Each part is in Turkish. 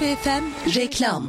Küpe FM reklam.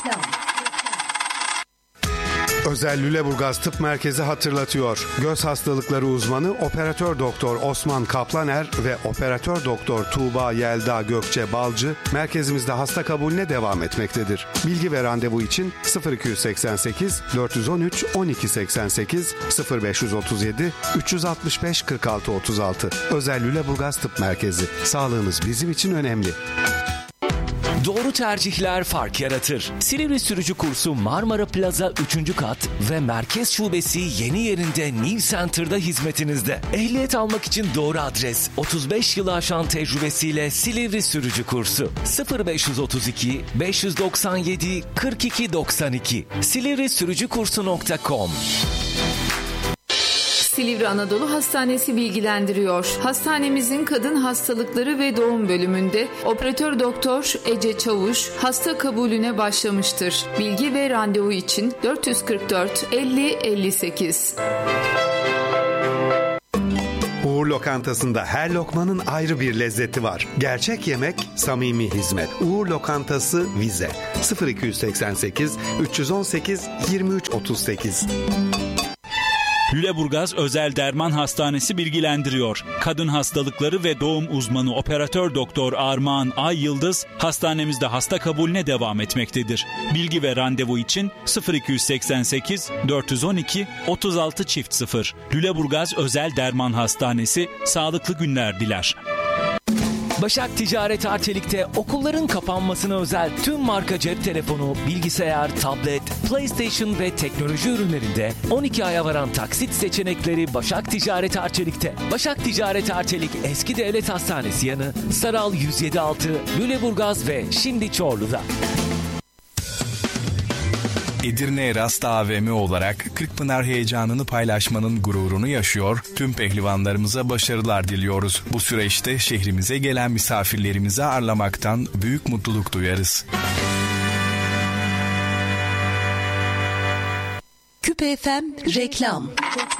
Özel Lüleburgaz Tıp Merkezi hatırlatıyor. Göz hastalıkları uzmanı Operatör Doktor Osman Kaplaner ve Operatör Doktor Tuğba Yelda Gökçe Balcı merkezimizde hasta kabulüne devam etmektedir. Bilgi ve randevu için 0288 413 1288 0537 365 46 36. Özel Lüleburgaz Tıp Merkezi. Sağlığınız bizim için önemli. Doğru tercihler fark yaratır. Silivri sürücü kursu Marmara Plaza 3. kat ve Merkez Şubesi yeni yerinde New Center'da hizmetinizde. Ehliyet almak için doğru adres. 35 yılı aşan tecrübesiyle Silivri sürücü kursu. 0532 597 42 92 silivrisürücükursu.com. Silivri Anadolu Hastanesi bilgilendiriyor. Hastanemizin kadın hastalıkları ve doğum bölümünde Operatör Doktor Ece Çavuş hasta kabulüne başlamıştır. Bilgi ve randevu için 444 50 58. Uğur Lokantası'nda her lokmanın ayrı bir lezzeti var. Gerçek yemek, samimi hizmet. Uğur Lokantası Vize 0288 318 23 38. Lüleburgaz Özel Derman Hastanesi bilgilendiriyor. Kadın hastalıkları ve doğum uzmanı Operatör Doktor Armağan Ay Yıldız hastanemizde hasta kabulüne devam etmektedir. Bilgi ve randevu için 0288 412 36 0. Lüleburgaz Özel Derman Hastanesi sağlıklı günler diler. Başak Ticaret Arçelik'te okulların kapanmasına özel tüm marka cep telefonu, bilgisayar, tablet, PlayStation ve teknoloji ürünlerinde 12 aya varan taksit seçenekleri Başak Ticaret Arçelik'te. Başak Ticaret Arçelik Eski Devlet Hastanesi yanı Saral 107.6, Lüleburgaz ve şimdi Çorlu'da. Edirne Rasta AVM olarak Kırkpınar heyecanını paylaşmanın gururunu yaşıyor, tüm pehlivanlarımıza başarılar diliyoruz. Bu süreçte şehrimize gelen misafirlerimizi ağırlamaktan büyük mutluluk duyarız. Küpe FM reklam.